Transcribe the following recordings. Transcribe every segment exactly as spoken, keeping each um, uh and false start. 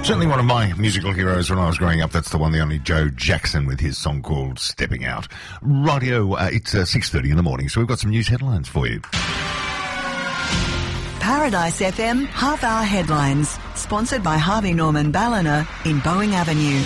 Certainly one of my musical heroes when I was growing up. That's the one, the only Joe Jackson with his song called Stepping Out. Rightio, uh, it's uh, six thirty in the morning, so we've got some news headlines for you. Paradise F M half-hour headlines, sponsored by Harvey Norman Ballina in Boeing Avenue.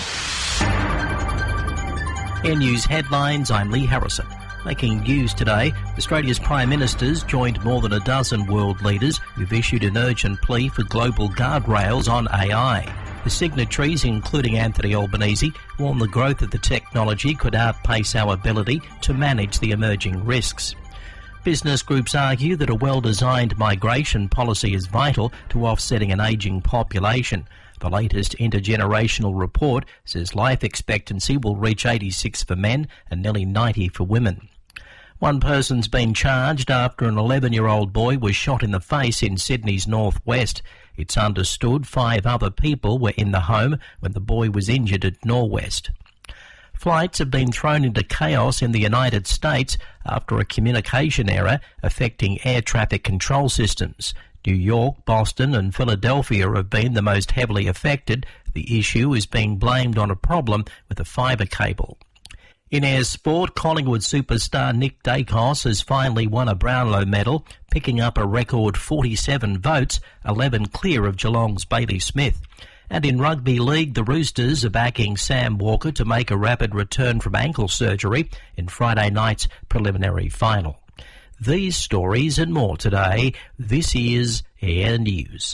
In news headlines, I'm Lee Harrison. Making news today, Australia's Prime Ministers joined more than a dozen world leaders who've issued an urgent plea for global guardrails on A I. The signatories, including Anthony Albanese, warn the growth of the technology could outpace our ability to manage the emerging risks. Business groups argue that a well-designed migration policy is vital to offsetting an ageing population. The latest intergenerational report says life expectancy will reach eighty-six for men and nearly ninety for women. One person's been charged after an eleven-year-old boy was shot in the face in Sydney's northwest. It's understood five other people were in the home when the boy was injured at Norwest. Flights have been thrown into chaos in the United States after a communication error affecting air traffic control systems. New York, Boston and Philadelphia have been the most heavily affected. The issue is being blamed on a problem with a fibre cable. In air sport, Collingwood superstar Nick Dacos has finally won a Brownlow medal, picking up a record forty-seven votes, eleven clear of Geelong's Bailey Smith. And in rugby league, the Roosters are backing Sam Walker to make a rapid return from ankle surgery in Friday night's preliminary final. These stories and more today. This is Air News.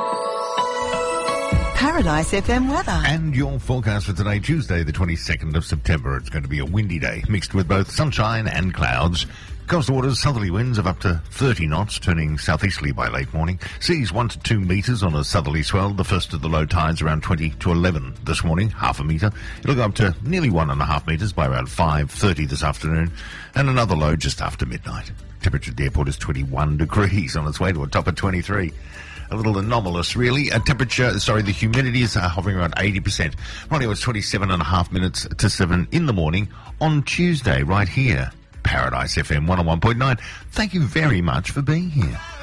Paradise F M weather. And your forecast for today, Tuesday, the twenty-second of September. It's going to be a windy day, mixed with both sunshine and clouds. Coastal waters, southerly winds of up to thirty knots, turning southeasterly by late morning. Seas one to two metres on a southerly swell. The first of the low tides around twenty to eleven this morning, half a metre. It'll go up to nearly one and a half metres by around five thirty this afternoon, and another low just after midnight. Temperature at the airport is twenty-one degrees on its way to a top of twenty-three. A little anomalous, really. A temperature, sorry, the humidity is uh, hovering around eighty percent. Right now it's twenty-seven and a half minutes to seven in the morning on Tuesday, right here. Paradise F M one oh one point nine. Thank you very much for being here.